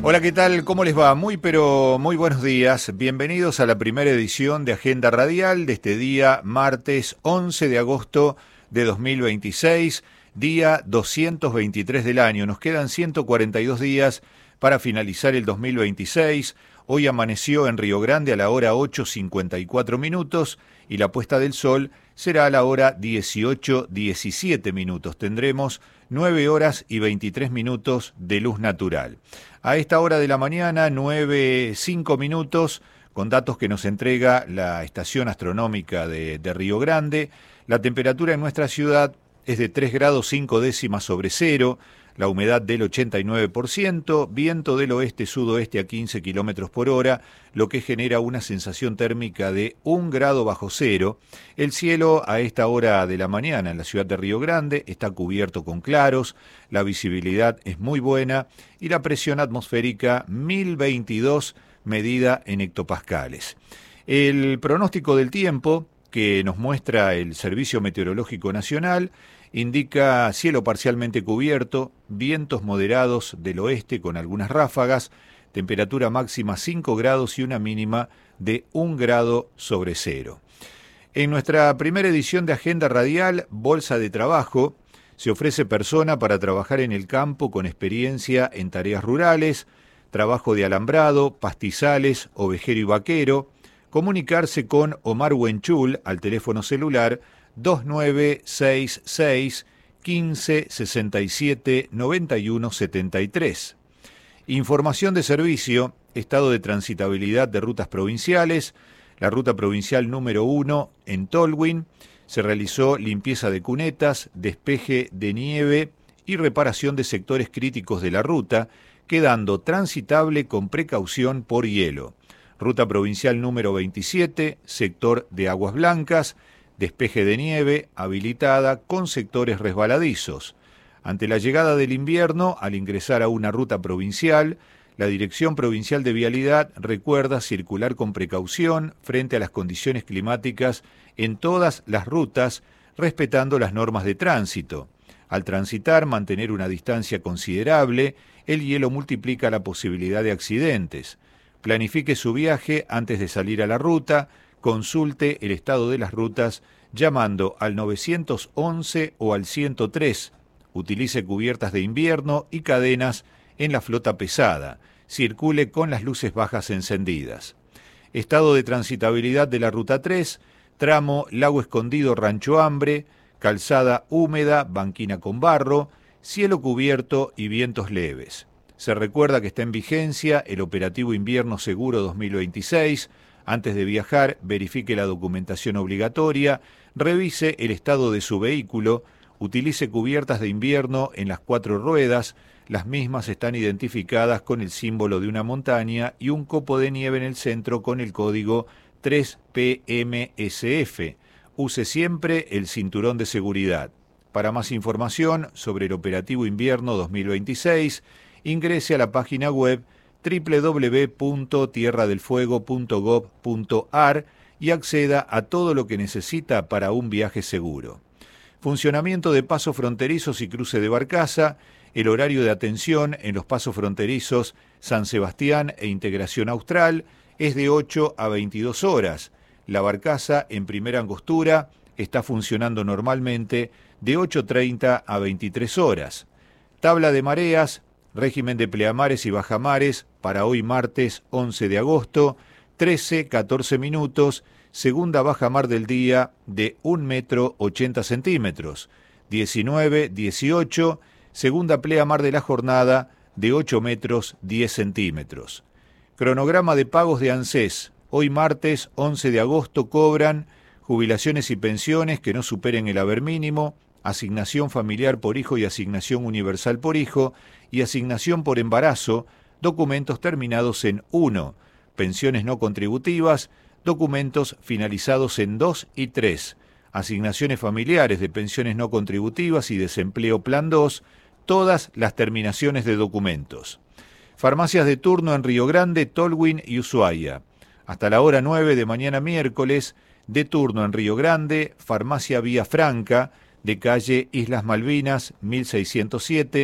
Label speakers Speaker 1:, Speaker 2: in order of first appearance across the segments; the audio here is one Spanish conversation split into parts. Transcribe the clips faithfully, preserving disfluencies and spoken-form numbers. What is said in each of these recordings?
Speaker 1: Hola, ¿qué tal? ¿Cómo les va? Muy, pero muy buenos días. Bienvenidos a la primera edición de Agenda Radial de este día, martes once de agosto de dos mil veintiséis, día doscientos veintitrés del año. Nos quedan ciento cuarenta y dos días para finalizar el dos mil veintiséis. Hoy amaneció en Río Grande a la hora ocho cincuenta y cuatro minutos y la puesta del sol será a la hora dieciocho diecisiete minutos. Tendremos nueve horas y veintitrés minutos de luz natural. A esta hora de la mañana, nueve cinco minutos, con datos que nos entrega la estación astronómica de, de Río Grande, la temperatura en nuestra ciudad es de tres grados cinco décimas sobre cero, la humedad del ochenta y nueve por ciento, viento del oeste-sudoeste a quince kilómetros por hora, lo que genera una sensación térmica de un grado bajo cero. El cielo a esta hora de la mañana en la ciudad de Río Grande está cubierto con claros, la visibilidad es muy buena y la presión atmosférica mil veintidós medida en hectopascales. El pronóstico del tiempo que nos muestra el Servicio Meteorológico Nacional indica cielo parcialmente cubierto, vientos moderados del oeste con algunas ráfagas, temperatura máxima cinco grados y una mínima de un grado sobre cero. En nuestra primera edición de Agenda Radial, Bolsa de Trabajo, se ofrece persona para trabajar en el campo con experiencia en tareas rurales, trabajo de alambrado, pastizales, ovejero y vaquero, comunicarse con Omar Huenchul al teléfono celular dos nueve seis seis, quince, sesenta y siete, noventa y uno, setenta y tres. Información de servicio, estado de transitabilidad de rutas provinciales. La ruta provincial número uno en Tolwyn se realizó limpieza de cunetas, despeje de nieve y reparación de sectores críticos de la ruta, quedando transitable con precaución por hielo. Ruta provincial número veintisiete, sector de Aguas Blancas, despeje de nieve, habilitada con sectores resbaladizos. Ante la llegada del invierno, al ingresar a una ruta provincial, la Dirección Provincial de Vialidad recuerda circular con precaución frente a las condiciones climáticas en todas las rutas, respetando las normas de tránsito. Al transitar, mantener una distancia considerable, el hielo multiplica la posibilidad de accidentes. Planifique su viaje antes de salir a la ruta, consulte el estado de las rutas llamando al nueve once o al ciento tres. Utilice cubiertas de invierno y cadenas en la flota pesada. Circule con las luces bajas encendidas. Estado de transitabilidad de la Ruta tres, tramo Lago Escondido Rancho Hambre, calzada húmeda, banquina con barro, cielo cubierto y vientos leves. Se recuerda que está en vigencia el operativo Invierno Seguro dos mil veintiséis. Antes de viajar, verifique la documentación obligatoria, revise el estado de su vehículo, utilice cubiertas de invierno en las cuatro ruedas, las mismas están identificadas con el símbolo de una montaña y un copo de nieve en el centro con el código tres P M S F. Use siempre el cinturón de seguridad. Para más información sobre el operativo Invierno dos mil veintiséis, ingrese a la página web doble u doble u doble u punto tierra del fuego punto gob punto ar y acceda a todo lo que necesita para un viaje seguro. Funcionamiento de pasos fronterizos y cruce de Barcaza. El horario de atención en los pasos fronterizos San Sebastián e Integración Austral es de ocho a veintidós horas. La Barcaza en primera angostura está funcionando normalmente de ocho treinta a veintitrés horas. Tabla de mareas, régimen de pleamares y bajamares para hoy martes once de agosto, trece catorce minutos, segunda bajamar del día de un metro ochenta centímetros, diecinueve dieciocho, segunda pleamar de la jornada de ocho metros diez centímetros. Cronograma de pagos de ANSES, hoy martes once de agosto cobran jubilaciones y pensiones que no superen el haber mínimo, asignación familiar por hijo y asignación universal por hijo, y asignación por embarazo, documentos terminados en uno, pensiones no contributivas, documentos finalizados en dos y tres, asignaciones familiares de pensiones no contributivas y desempleo plan dos, todas las terminaciones de documentos. Farmacias de turno en Río Grande, Tolwyn y Ushuaia. Hasta la hora nueve de mañana miércoles, de turno en Río Grande, Farmacia Vía Franca, de calle Islas Malvinas, mil seiscientos siete,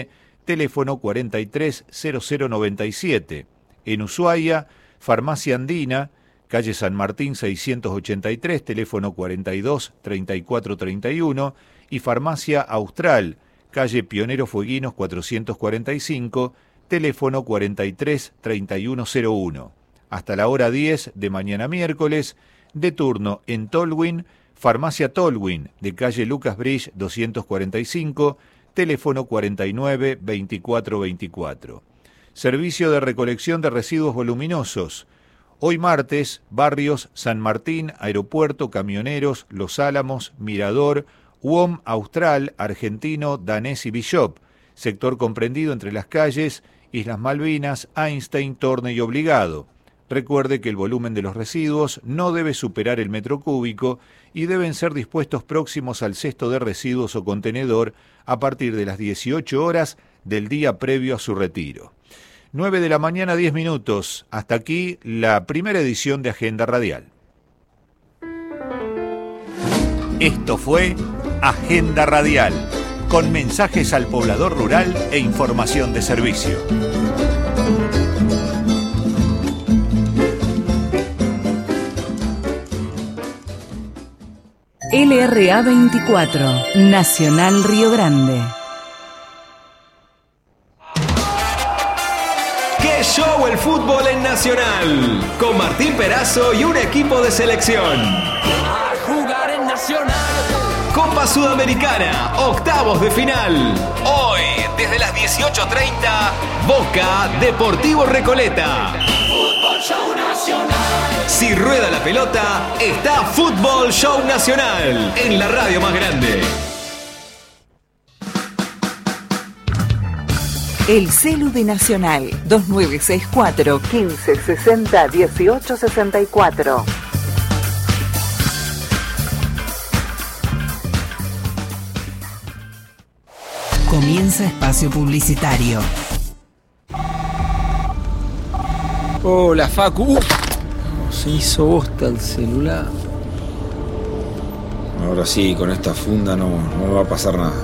Speaker 1: teléfono cuarenta y tres cero cero noventa y siete. En Ushuaia, Farmacia Andina, calle San Martín seiscientos ochenta y tres, teléfono cuarenta y dos treinta y cuatro treinta y uno, y Farmacia Austral, calle Pionero Fueguinos cuatrocientos cuarenta y cinco, teléfono cuarenta y tres treinta y uno cero uno. Hasta la hora diez de mañana miércoles, de turno en Tolwyn, Farmacia Tolwyn, de calle Lucas Bridge doscientos cuarenta y cinco, teléfono cuarenta y nueve veinticuatro veinticuatro. Servicio de recolección de residuos voluminosos. Hoy martes, barrios San Martín, Aeropuerto, Camioneros, Los Álamos, Mirador, U O M Austral, Argentino, Danés y Bishop. Sector comprendido entre las calles Islas Malvinas, Einstein, Torne y Obligado. Recuerde que el volumen de los residuos no debe superar el metro cúbico y deben ser dispuestos próximos al cesto de residuos o contenedor a partir de las dieciocho horas del día previo a su retiro. nueve de la mañana, diez minutos. Hasta aquí la primera edición de Agenda Radial. Esto fue Agenda Radial, con mensajes al poblador rural e información de servicio.
Speaker 2: L R A veinticuatro, Nacional Río Grande.
Speaker 3: ¡Qué show el fútbol en Nacional! Con Martín Perazo y un equipo de selección.
Speaker 4: A jugar en Nacional.
Speaker 3: Copa Sudamericana, octavos de final. Hoy, desde las dieciocho treinta, Boca Deportivo Recoleta.
Speaker 4: Fútbol Show Nacional.
Speaker 3: Si rueda la pelota, está Fútbol Show Nacional en la radio más grande.
Speaker 2: El celu de Nacional, dos nueve seis cuatro, quince sesenta, dieciocho sesenta y cuatro. Comienza espacio publicitario.
Speaker 5: Hola, Facu. Uf, se hizo bosta el celular.
Speaker 6: Ahora sí, con esta funda no, no me va a pasar nada.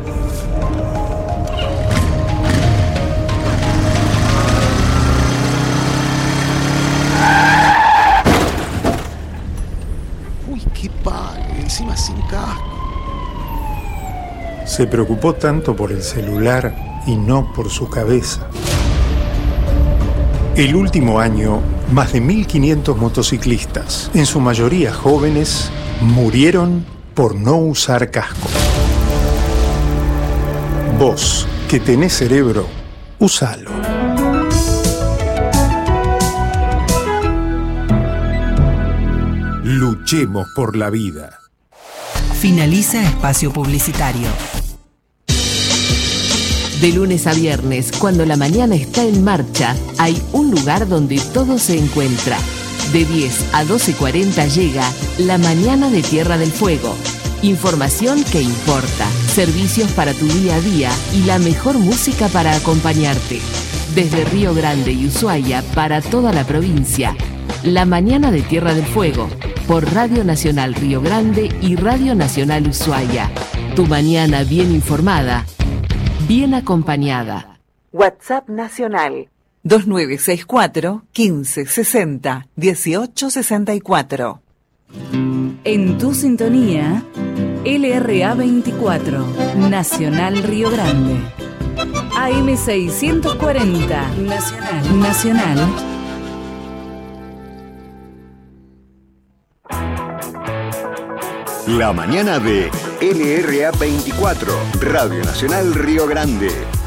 Speaker 7: Uy, qué pague, encima sin casco.
Speaker 8: Se preocupó tanto por el celular y no por su cabeza. El último año, más de mil quinientos motociclistas, en su mayoría jóvenes, murieron por no usar casco. Vos, que tenés cerebro, usalo. Luchemos por la vida.
Speaker 2: Finaliza espacio publicitario. De lunes a viernes, cuando la mañana está en marcha, hay un lugar donde todo se encuentra. De diez a doce cuarenta llega La Mañana de Tierra del Fuego. Información que importa, servicios para tu día a día y la mejor música para acompañarte. Desde Río Grande y Ushuaia para toda la provincia. La Mañana de Tierra del Fuego, por Radio Nacional Río Grande y Radio Nacional Ushuaia. Tu mañana bien informada, bien acompañada. WhatsApp Nacional dos nueve seis cuatro, quince sesenta, dieciocho sesenta y cuatro. En tu sintonía, L R A veinticuatro, Nacional Río Grande. A M seiscientos cuarenta, Nacional. Nacional.
Speaker 9: La mañana de L R A veinticuatro, Radio Nacional Río Grande.